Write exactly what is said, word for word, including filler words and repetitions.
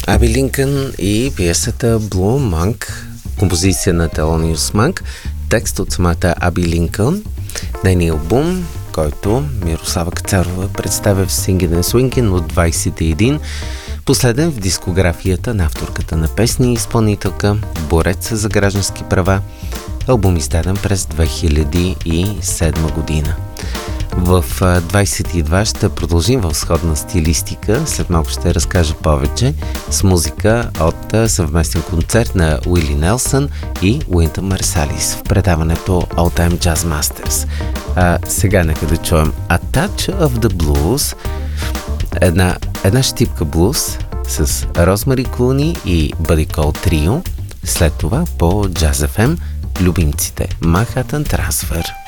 Аби Линкън и пиесата Blue Monk, композиция на Thelonious Monk, текст от самата Аби Линкън, нейния албум, който Мирослава Кацарова представя в Singin' and Swingin' от двайсет и един, последен в дискографията на авторката на песни и изпълнителка, борец за граждански права, албум издаден през две хиляди и седма година. В двайсет и два ще продължим в сходна стилистика, след малко ще разкажа повече с музика от съвместен концерт на Уили Нелсън и Уинтън Марсалис в предаването All Time Jazz Masters. А сега нека да чуем A Touch of the Blues, една, една щипка блуз с Розмари Клуни и Бъди Кол Трио, след това по Jazz еф ем любимците Manhattan Transfer.